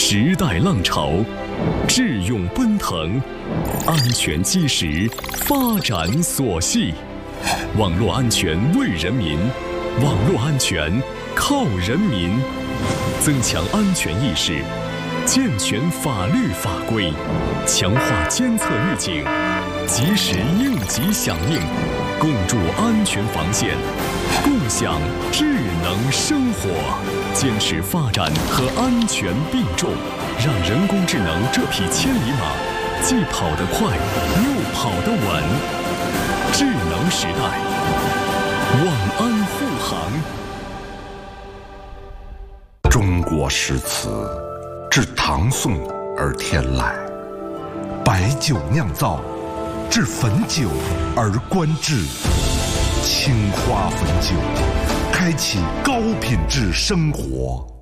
时代浪潮，智勇奔腾，安全基石，发展所系。网络安全为人民，网络安全靠人民。增强安全意识，健全法律法规，强化监测预警，及时应急响应，共筑安全防线，共享智能生活。坚持发展和安全并重，让人工智能这匹千里马既跑得快又跑得稳。智能时代，网安护航。 中国诗词自唐宋而天来，白酒酿造，至汾酒而观之。青花汾酒，开启高品质生活。